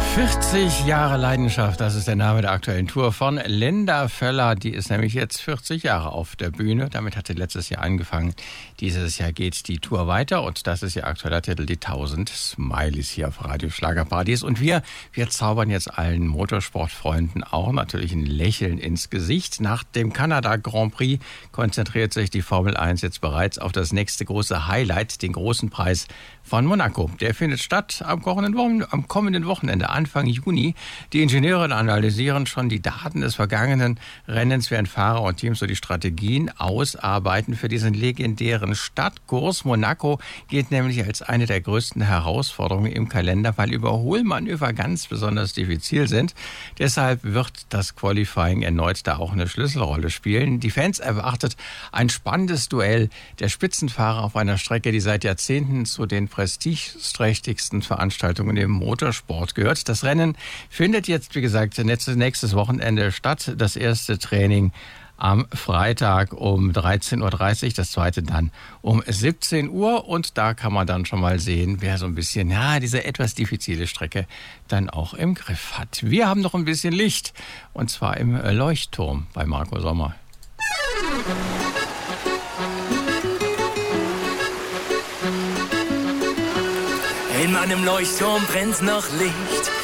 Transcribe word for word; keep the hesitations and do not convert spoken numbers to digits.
vierzig Jahre Leidenschaft, das ist der Name der aktuellen Tour von Linda Völler. Die ist nämlich jetzt vierzig Jahre auf der Bühne. Damit hat sie letztes Jahr angefangen. Dieses Jahr geht die Tour weiter und das ist ihr aktueller Titel, die tausend Smileys hier auf Radio Schlagerpartys. Und wir, wir zaubern jetzt allen Motorsportfreunden auch natürlich ein Lächeln ins Gesicht. Nach dem Kanada Grand Prix konzentriert sich die Formel eins jetzt bereits auf das nächste große Highlight, den großen Preis von Monaco. Der findet statt am kommenden, Wochen, am kommenden Wochenende, Anfang Juni. Die Ingenieure analysieren schon die Daten des vergangenen Rennens, während Fahrer und Teams so die Strategien ausarbeiten für diesen legendären Stadtkurs. Monaco geht nämlich als eine der größten Herausforderungen im Kalender, weil Überholmanöver ganz besonders diffizil sind. Deshalb wird das Qualifying erneut da auch eine Schlüsselrolle spielen. Die Fans erwartet ein spannendes Duell der Spitzenfahrer auf einer Strecke, die seit Jahrzehnten zu den prestigeträchtigsten Veranstaltungen im Motorsport gehört. Das Rennen findet jetzt, wie gesagt, nächstes Wochenende statt. Das erste Training am Freitag um dreizehn Uhr dreißig, das zweite dann um siebzehn Uhr. Und da kann man dann schon mal sehen, wer so ein bisschen, ja, diese etwas diffizile Strecke dann auch im Griff hat. Wir haben noch ein bisschen Licht, und zwar im Leuchtturm bei Marco Sommer. In meinem Leuchtturm brennt noch Licht.